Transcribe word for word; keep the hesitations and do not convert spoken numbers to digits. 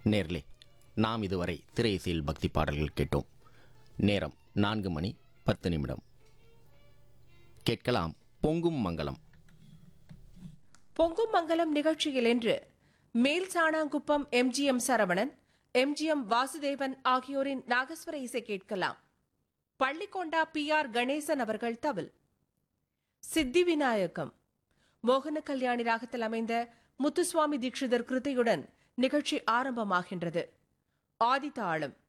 நேர்களே, நாம் இதுவரை திரை இசையில் பக்தி பாடல்கள் கேட்டோம். நேரம் நான்கு மணி பத்து நிமிடம். கேட்கலாம் பொங்கும் மங்களம். பொங்கும் மங்கலம் நிகழ்ச்சியில் இன்று மேல் சாணாங்குப்பம் எம்ஜிஎம் சரவணன், எம்ஜிஎம் வாசுதேவன் ஆகியோரின் நாகஸ்வர இசை கேட்கலாம். பள்ளிக்கொண்டா பி ஆர் கணேசன் அவர்கள் தவில். சித்தி விநாயகம் மோகன கல்யாணி ராகத்தில் அமைந்த முத்துசுவாமி தீட்சிதர் கிருதியுடன் நிகழ்ச்சி ஆரம்பமாகின்றது. ஆதி தாளம்